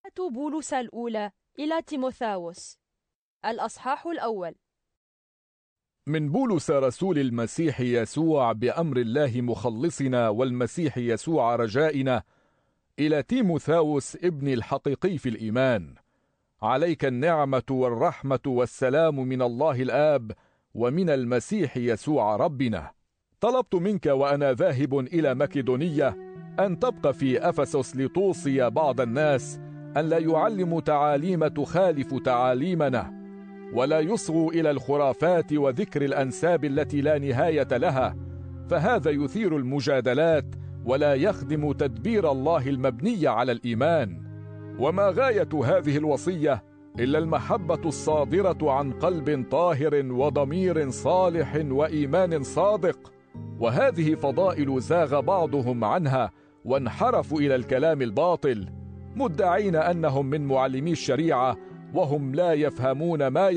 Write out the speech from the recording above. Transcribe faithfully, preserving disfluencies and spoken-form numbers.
بولس الأولى إلى تيموثاوس الأصحاح الأول. من بولس رسول المسيح يسوع بأمر الله مخلصنا والمسيح يسوع رجائنا، إلى تيموثاوس ابني الحقيقي في الإيمان، عليك النعمة والرحمة والسلام من الله الآب ومن المسيح يسوع ربنا. طلبت منك وأنا ذاهب إلى مكدونية أن تبقى في أفسس لتوصي بعض الناس أن لا يعلموا تعاليم تخالف تعاليمنا، ولا يصغوا إلى الخرافات وذكر الأنساب التي لا نهاية لها، فهذا يثير المجادلات ولا يخدم تدبير الله المبني على الإيمان. وما غاية هذه الوصية إلا المحبة الصادرة عن قلب طاهر وضمير صالح وإيمان صادق، وهذه فضائل زاغ بعضهم عنها وانحرفوا إلى الكلام الباطل، مدعين أنهم من معلمي الشريعة وهم لا يفهمون ما